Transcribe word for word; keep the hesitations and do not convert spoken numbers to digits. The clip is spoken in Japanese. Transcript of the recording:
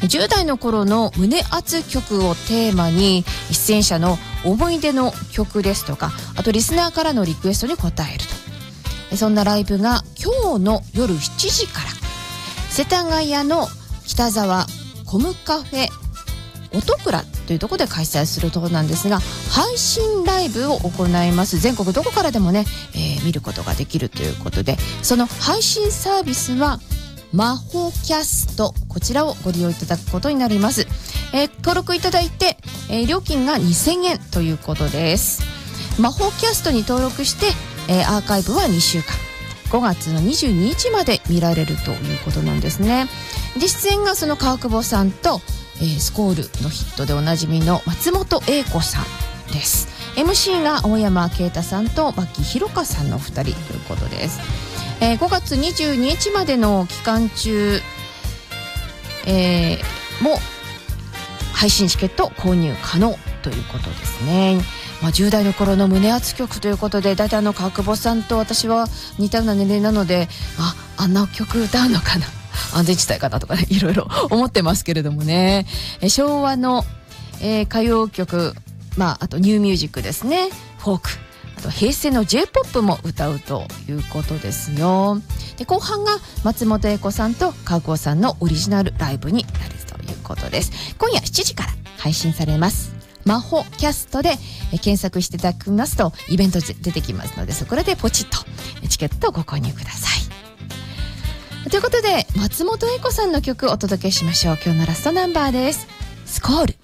じゅう代の頃の胸熱曲をテーマに出演者の思い出の曲ですとか、あとリスナーからのリクエストに応えると。そんなライブが今日の夜しちじから世田谷の北沢コムカフェ音倉というところで開催するところなんですが、配信ライブを行います。全国どこからでもね、えー、見ることができるということで、その配信サービスはマホキャスト、こちらをご利用いただくことになります。えー、登録いただいて、えー、料金がにせんえんということです。マホキャストに登録して、えー、アーカイブはにしゅうかん、ごがつのにじゅうににちまで見られるということなんですね。で、出演がその川久保さんと、えー、スコールのヒットでおなじみの松本英子さんです。 エムシー が大山啓太さんと牧弘香さんのふたりということです。えー、ごがつにじゅうににちまでの期間中、えー、も配信チケット購入可能ということですね。まあ、じゅう代の頃の胸熱曲ということで、だいたいあの川久保さんと私は似たような年齢なので、あ、あんな曲歌うのかな、安全地帯かなとかね、いろいろ思ってますけれどもね。え昭和の、えー、歌謡曲、まあ、あとニューミュージックですね、フォーク、あと平成の J-ポップ も歌うということですよ。で、後半が松本英子さんと川久保さんのオリジナルライブになるということです。今夜しちじから配信されます。マホキャストで検索していただきますとイベント出てきますので、そこでポチッとチケットをご購入ください。ということで松本英子さんの曲をお届けしましょう。今日のラストナンバーです。スコール。